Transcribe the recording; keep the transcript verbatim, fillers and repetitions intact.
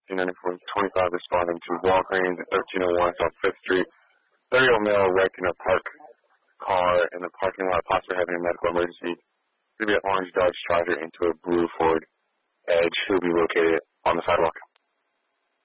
fifteen ninety-four twenty-five responding to Walgreens at thirteen oh one South fifth Street. thirty-year-old male wrecked in a parked car in the parking lot, possibly having a medical emergency. Could be an orange Dodge Charger into a blue Ford Edge. Who will be located on the sidewalk.